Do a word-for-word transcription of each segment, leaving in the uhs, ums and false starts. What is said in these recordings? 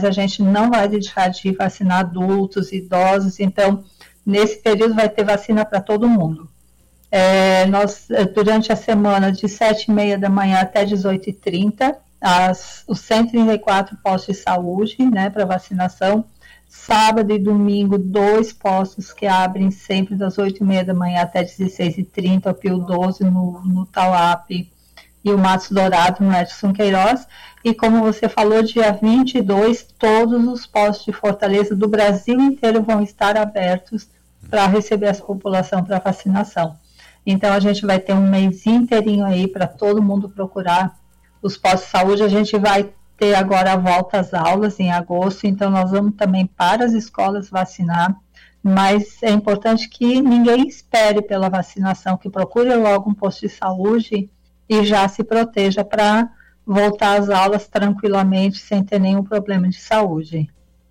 mas a gente não vai deixar de vacinar adultos, idosos, então nesse período vai ter vacina para todo mundo. É, nós, durante a semana, de sete e meia da manhã até dezoito e trinta, as, os cento e trinta e quatro postos de saúde, né, para vacinação. Sábado e domingo, dois postos que abrem sempre das oito e meia da manhã até dezesseis e trinta, o Pio doze no, no Tauap e o Matos Dourado no Edson Queiroz. E como você falou, dia vinte e dois, todos os postos de Fortaleza do Brasil inteiro vão estar abertos para receber essa população para vacinação. Então, a gente vai ter um mês inteirinho aí para todo mundo procurar os postos de saúde. A gente vai ter agora a volta às aulas em agosto, então nós vamos também para as escolas vacinar, mas é importante que ninguém espere pela vacinação, que procure logo um posto de saúde e já se proteja para voltar às aulas tranquilamente, sem ter nenhum problema de saúde.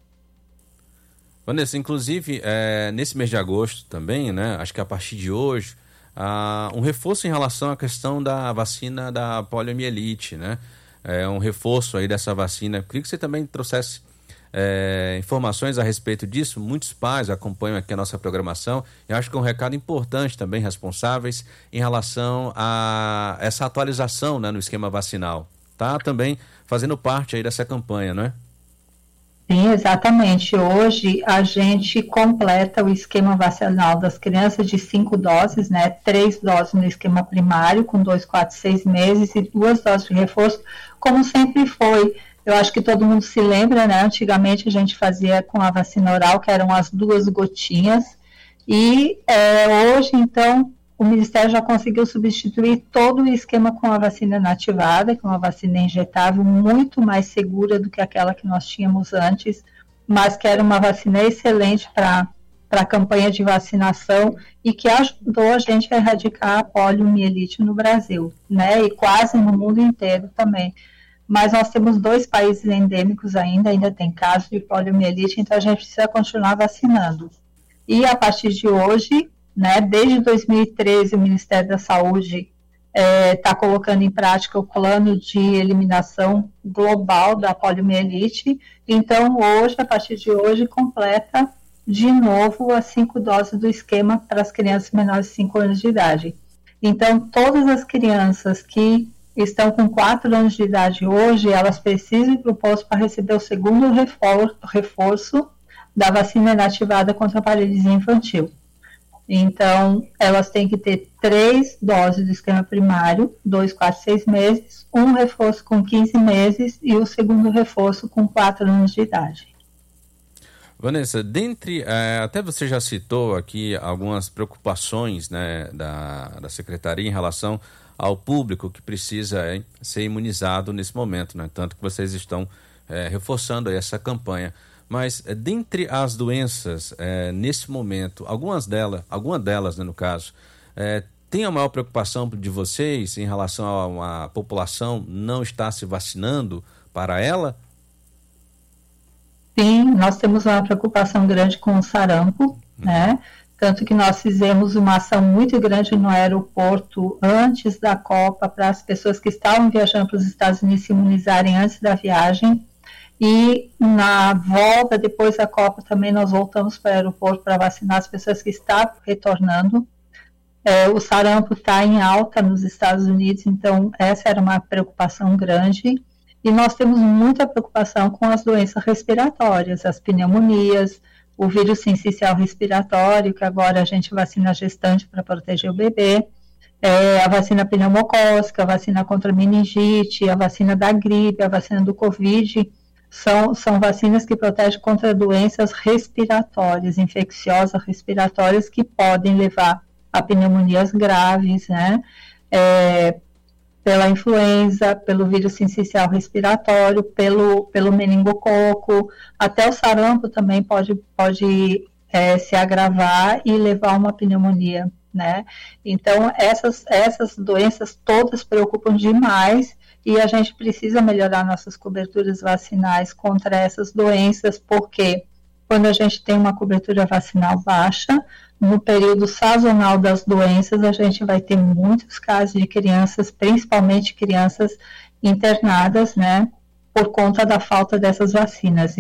Vanessa, inclusive, é, nesse mês de agosto também, né, acho que a partir de hoje, ah, um reforço em relação à questão da vacina da poliomielite, né? É um reforço aí dessa vacina. Eu queria que você também trouxesse é, informações a respeito disso. Muitos pais acompanham aqui a nossa programação e acho que é um recado importante também, responsáveis, em relação a essa atualização, né, no esquema vacinal. Tá também fazendo parte aí dessa campanha, não é? Sim, exatamente. Hoje a gente completa o esquema vacinal das crianças de cinco doses, né? Três doses no esquema primário, com dois, quatro, seis meses, e duas doses de reforço, como sempre foi. Eu acho que todo mundo se lembra, né? Antigamente a gente fazia com a vacina oral, que eram as duas gotinhas, e é, hoje, então, o Ministério já conseguiu substituir todo o esquema com a vacina inativada, com a vacina injetável, muito mais segura do que aquela que nós tínhamos antes, mas que era uma vacina excelente para a campanha de vacinação e que ajudou a gente a erradicar a poliomielite no Brasil, né, e quase no mundo inteiro também. Mas nós temos dois países endêmicos ainda, ainda tem casos de poliomielite, então a gente precisa continuar vacinando. E a partir de hoje, né, desde dois mil e treze, o Ministério da Saúde está é, colocando em prática o plano de eliminação global da poliomielite. Então, hoje, a partir de hoje, completa de novo as cinco doses do esquema para as crianças menores de cinco anos de idade. Então, todas as crianças que estão com quatro anos de idade hoje, elas precisam ir para o posto para receber o segundo reforço, reforço da vacina inativada contra a paralisia infantil. Então, elas têm que ter três doses do esquema primário, dois, quatro, seis meses, um reforço com quinze meses e o segundo reforço com quatro anos de idade. Vanessa, dentre, é, até você já citou aqui algumas preocupações, né, da, da Secretaria em relação ao público que precisa é, ser imunizado nesse momento, né? Tanto que vocês estão é, reforçando aí essa campanha. Mas, é, dentre as doenças, é, nesse momento, algumas delas, alguma delas, né, no caso, é, tem a maior preocupação de vocês em relação a uma população não estar se vacinando para ela? Sim, nós temos uma preocupação grande com o sarampo, uhum. né? Tanto que nós fizemos uma ação muito grande no aeroporto antes da Copa para as pessoas que estavam viajando para os Estados Unidos se imunizarem antes da viagem. E na volta, depois da Copa, também nós voltamos para o aeroporto para vacinar as pessoas que estavam retornando. É, o sarampo está em alta nos Estados Unidos, então essa era uma preocupação grande. E nós temos muita preocupação com as doenças respiratórias, as pneumonias, o vírus sincicial respiratório, que agora a gente vacina a gestante para proteger o bebê, é, a vacina pneumocócica, a vacina contra a meningite, a vacina da gripe, a vacina do Covid, são, são vacinas que protegem contra doenças respiratórias, infecciosas respiratórias, que podem levar a pneumonias graves, né, é, pela influenza, pelo vírus sincicial respiratório, pelo, pelo meningococo, até o sarampo também pode, pode é, se agravar e levar a uma pneumonia, né? Então, essas, essas doenças todas preocupam demais e a gente precisa melhorar nossas coberturas vacinais contra essas doenças, porque quando a gente tem uma cobertura vacinal baixa, no período sazonal das doenças, a gente vai ter muitos casos de crianças, principalmente crianças internadas, né, por conta da falta dessas vacinas.